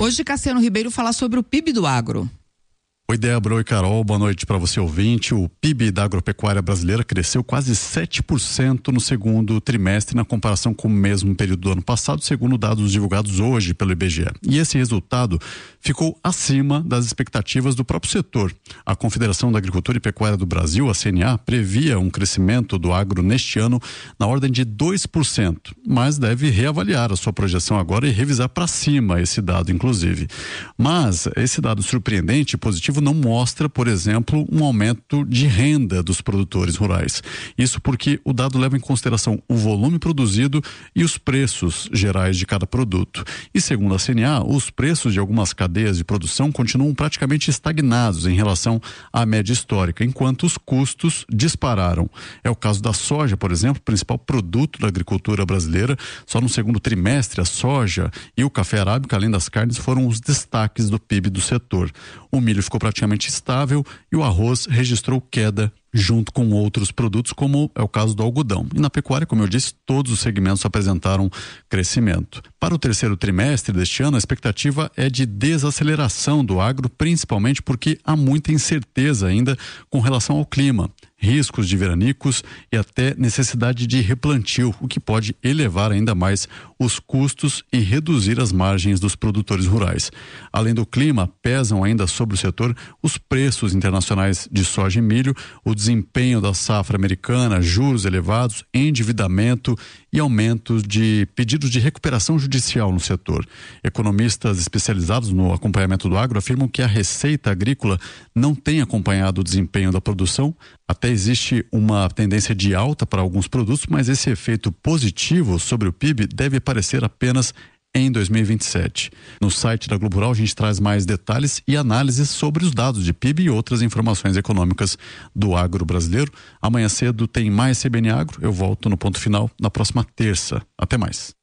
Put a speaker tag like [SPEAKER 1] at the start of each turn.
[SPEAKER 1] Hoje, Cassiano Ribeiro fala sobre o PIB do agro.
[SPEAKER 2] Oi, Débora. Oi, Carol. Boa noite para você, ouvinte. O PIB da agropecuária brasileira cresceu quase 7% no segundo trimestre na comparação com o mesmo período do ano passado, segundo dados divulgados hoje pelo IBGE. E esse resultado ficou acima das expectativas do próprio setor. A Confederação da Agricultura e Pecuária do Brasil, a CNA, previa um crescimento do agro neste ano na ordem de 2%, mas deve reavaliar a sua projeção agora e revisar para cima esse dado, inclusive. Mas esse dado surpreendente e positivo não mostra, por exemplo, um aumento de renda dos produtores rurais. Isso porque o dado leva em consideração o volume produzido e os preços gerais de cada produto. E segundo a CNA, os preços de algumas cadeias de produção continuam praticamente estagnados em relação à média histórica, enquanto os custos dispararam. É o caso da soja, por exemplo, principal produto da agricultura brasileira. Só no segundo trimestre, a soja e o café arábica, além das carnes, foram os destaques do PIB do setor. O milho ficou praticamente estável e o arroz registrou queda junto com outros produtos, como é o caso do algodão. E na pecuária, como eu disse, todos os segmentos apresentaram crescimento. Para o terceiro trimestre deste ano, a expectativa é de desaceleração do agro, principalmente porque há muita incerteza ainda com relação ao clima, riscos de veranicos e até necessidade de replantio, o que pode elevar ainda mais os custos e reduzir as margens dos produtores rurais. Além do clima, pesam ainda sobre o setor os preços internacionais de soja e milho, o desempenho da safra americana, juros elevados, endividamento e aumentos de pedidos de recuperação judicial no setor. Economistas especializados no acompanhamento do agro afirmam que a receita agrícola não tem acompanhado o desempenho da produção. Até existe uma tendência de alta para alguns produtos, mas esse efeito positivo sobre o PIB deve aparecer apenas em 2027. No site da Globo Rural a gente traz mais detalhes e análises sobre os dados de PIB e outras informações econômicas do agro brasileiro. Amanhã cedo tem mais CBN Agro. Eu volto no ponto final na próxima terça. Até mais.